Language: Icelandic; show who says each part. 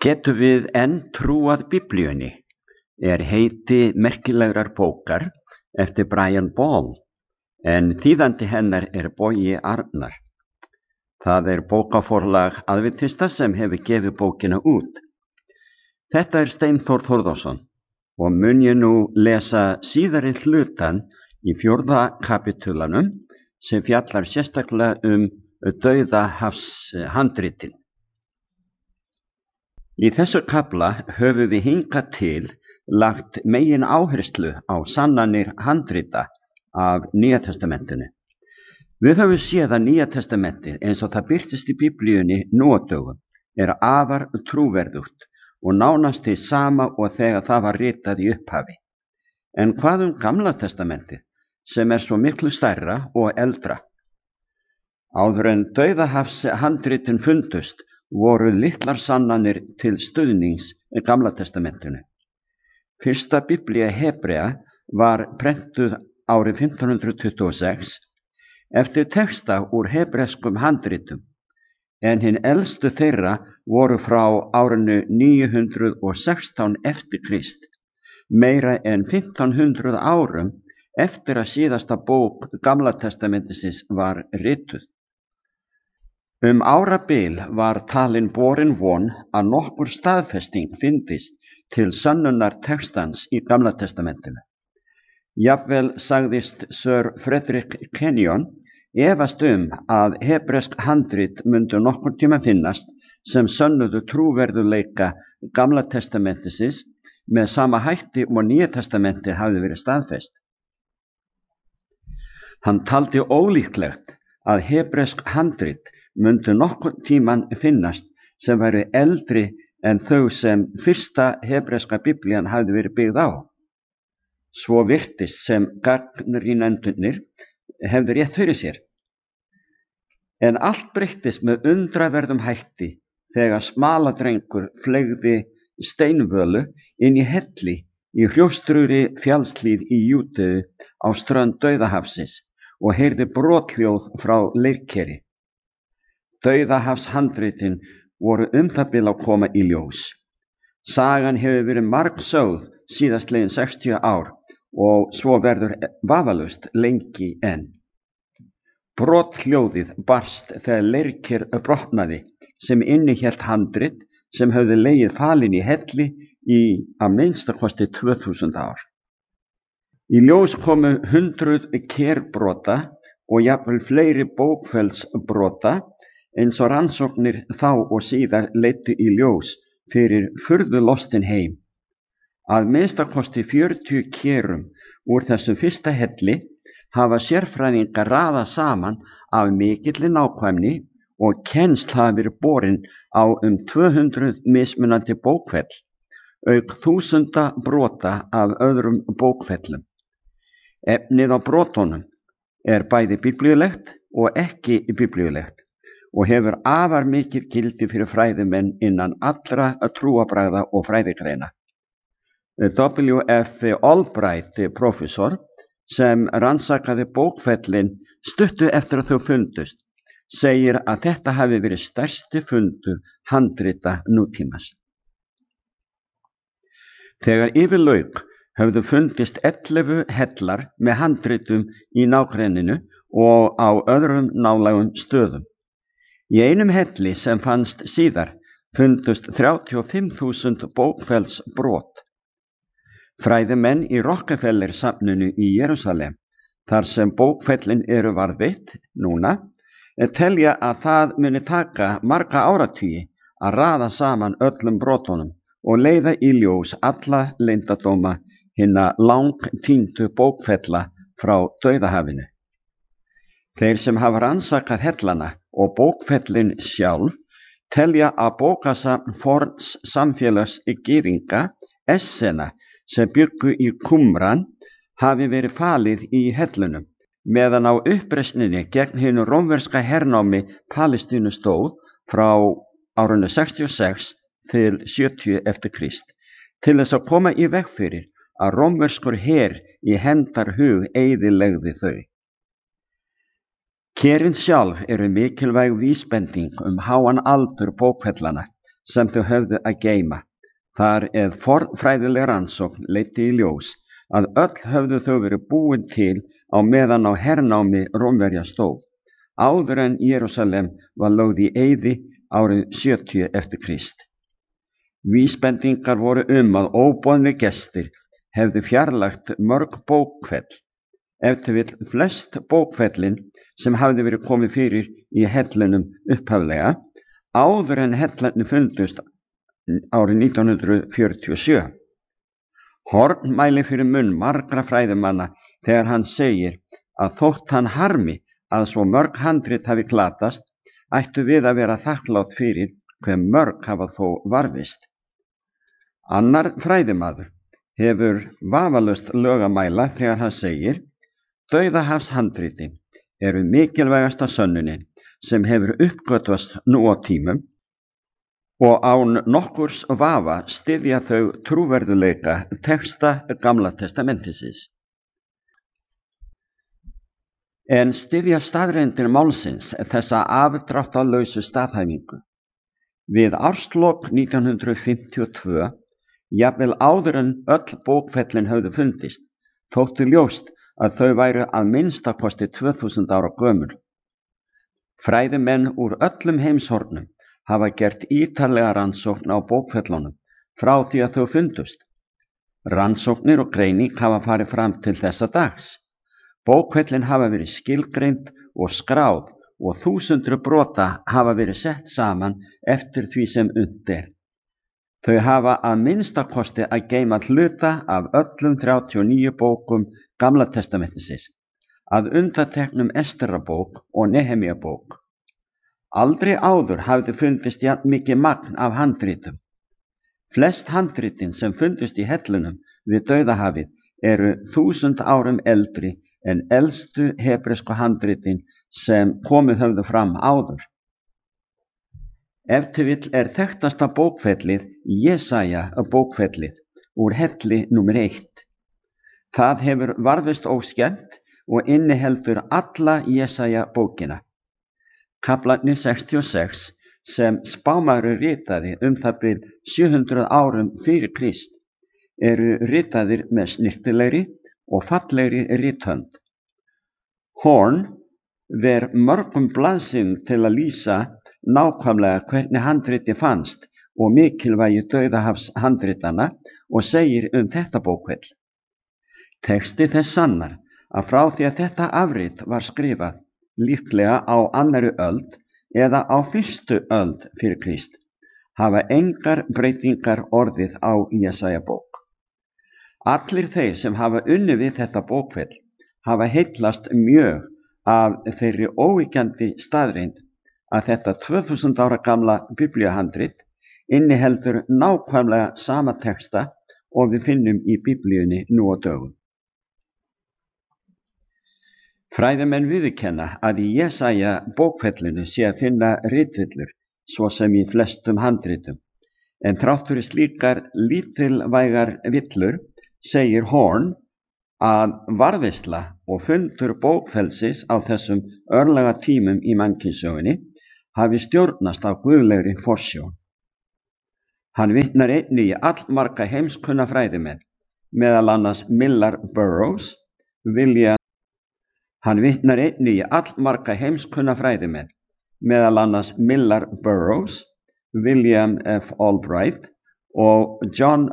Speaker 1: Getum við enn trúað Biblíunni? Er heiti merkilegrar bókar eftir Brian Ball, en þýðandi hennar er Bogi Arnar. Það er bókaforlag Aðventista sem hefur gefið bókina út. Þetta er Steinþór Þórðarson og mun ég nú lesa síðari hlutan í 4. kapítulanum sem fjallar sérstaklega Dauðahafshandritin. Í þessu kafla höfum við hingað til lagt megin áherslu á sannanir handrita af Nýja testamentinu. Við höfum séð að Nýja testamentið eins og það birtist í Biblíunni nú á dögum er afar trúverðugt og nánast hið sama og þegar það var ritað í upphafi. En hvað Gamla testamentið sem er svo miklu stærra og eldra? Áður en Dauðahafshandritin fundust voru litlar sannanir til stuðnings Gamla testamentinu. Fyrsta Biblía Hebrea var prentuð árið 1526 eftir texta úr hebreskum handritum, en hin elstu þeirra voru frá árinu 916 eftir Krist, meira en 1500 árum eftir að síðasta bók Gamla testamentisins var rituð. Árabil var talin borin von að nokkur staðfesting fyndist til sönnunar textans í Gamla testamentinu. Jafnvel sagðist Sir Frederick Kenyon efast að hebresk handrit myndu nokkur tíma finnast sem sönnuðu trúverðuleika Gamla testamentisins með sama hætti og Nýja testamentið hafði verið staðfest. Hann taldi ólíklegt að hebresk handrit myndu nokkur tíman finnast sem væru eldri en þau sem fyrsta hebreska biblían hafði verið byggð á. Svo virtist sem gagnrýnendurnir hefðu rétt fyrir sér. En allt breyttist með undraverðum hætti þegar smaladrengur fleygði steinvölu inn í helli í hrjóstrugri fjallshlíð í Júdeu á strönd Dauðahafsins og heyrði brothljóð frá leirkeri. Dauðahafshandritin voru það bil að koma í ljós. Sagan hefur verið margsögð síðastliðin 60 ár og svo verður vafalaust lengi enn. Brothljóðið barst þegar leirker brotnaði sem innihélt handrit sem höfðu legið falin í helli í að minnsta kosti 2000 ár. Í ljós komu 100 kerbrota og jafnvel fleiri bókfellsbrota eins og rannsóknir þá og síðar leiddu í ljós fyrir furðulostin heim. Að minnsta kosti 40 kerum úr þessum fyrsta helli hafa sérfræðingar raðað saman af mikilli nákvæmni og kennsl hafa verið borin á 200 mismunandi bókfell, auk þúsunda brota af öðrum bókfellum. Efnið á brotunum er bæði biblíulegt og ekki biblíulegt og hefur afar mikið gildi fyrir fræðimenn innan allra trúarbragða og fræðigreina. W.F. Albright, prófessor, sem rannsakaði bókfellin stuttu eftir að þau fundust, segir að þetta hafi verið stærsti fundur handrita nútímas. Þegar yfir lauk höfðu fundist 11 hellar með handritum í nágrenninu og á öðrum nálægum stöðum. Í einum helli sem fannst síðar fundust 35.000 bókfellsbrot. Fræðimenn í Rockefeller-safninu í Jerúsalem, þar sem bókfellin eru varðveitt núna, telja að það muni taka marga áratugi að raða saman öllum brotunum og leiða í ljós alla leyndardóma hinna langtíndu bókfella frá Dauðahafinu. Þeir sem hafa rannsakað hellana og bókfellin sjálf telja að bókasafn forns samfélags gyðinga, Essena, sem bjuggu í Qumran, hafi verið falið í hellunum, meðan á uppreisninni gegn hinu rómverska hernámi Palestínu stóð frá árinu 66 til 70 eftir Krist, til þess að koma í veg fyrir að rómverskur her í hendarhug eyðilegði þau. Kerin sjálf eru mikilvæg vísbending háan aldur bókfellana sem þau höfðu að geyma. Þar fornfræðileg rannsókn leiddi í ljós að öll höfðu þau verið búin til á meðan á hernámi Rómverja stóð, áður en Jerúsalem var lögð í eyði árið 70 eftir Krist. Vísbendingar voru að óboðnir gestir hefðu fjarlægt mörg bókfell, ef til vill flest bókfellin sem hafði verið komið fyrir í hellunum upphaflega, áður en hellarnir fundust árið 1947. Horn mæli fyrir munn margra fræðimanna þegar hann segir að þótt hann harmi að svo mörg handrit hafi glatast, ættu við að vera þakklátt fyrir hve mörg hafa þó varðist. Annar fræðimaður hefur vafalaust lög að mæla þegar hann segir: Dauðahafshandritin eru mikilvægasta sönnunin sem hefur uppgötvast nú á tímum og án nokkurs vafa styðja þau trúverðuleika texta Gamla testamentisins. En styðja staðreyndir málsins þessa afdráttarlausu staðhæfingu. Við árslok 1952, jafnvel áður en öll bókfellin höfðu fundist, þótti ljóst að þau væru að minnstakosti 2000 ára gömul. Fræðimenn úr öllum heimshornum hafa gert ítarlega rannsókn á bókfellunum frá því að þau fundust. Rannsóknir og greining hafa farið fram til þessa dags. Bókfellin hafa verið skilgreind og skráð og þúsundur brota hafa verið sett saman eftir því sem unnt er. Þau hafa að minnstakosti að geyma hluta af öllum 39 bókum Gamla testamentisins, að undanteknum Esterabók og Nehemíabók. Aldrei áður hafði fundist jafn mikið magn af handritum. Flest handritin sem fundust í hellunum við Dauðahafið eru 1000 árum eldri en elstu hebresku handritin sem komið höfðu fram áður. Ef til vill þekktasta bókfellið Jesaja bókfellið úr helli nr. 1. Það hefur varðist óskemmt og inniheldur alla Jesaja bókina. Kaflarnir 66 sem spámaður ritaði það bil 700 árum fyrir Krist eru ritaðir með snyrtilegri og fallegri rithönd. Horn ver mörgum blaðsíðum til að lýsa nákvæmlega hvernig handriti fannst og mikilvægi Dauðahafshandritana og segir þetta bókfell. Texti þess sannar að frá því að þetta afrit var skrifað, líklega á 2. öld eða á 1. öld fyrir Krist, hafa engar breytingar orðið á Jesaja bók. Allir þeir sem hafa unnið við þetta bókfell hafa heillast mjög af þeirri óyggjandi staðreynd að þetta 2000 ára gamla biblíuhandrit inniheldur nákvæmlega sama texta og við finnum í biblíunni nú á dögum. Fræðimenn viðurkenna að í Jesaja bókfellinu sé að finna ritvillur svo sem í flestum handritum, en þrátt fyrir slíkar lítilvægar villur segir Horn að varðveisla og fundur bókfellsins á þessum örlaga tímum í mannkynssögunni hafi stjórnast af guðlegri forsjón. Hann vitnar einnig í allmarga heimskunna fræðimenn, meðal annars Millar Burrows, William F. Albright og John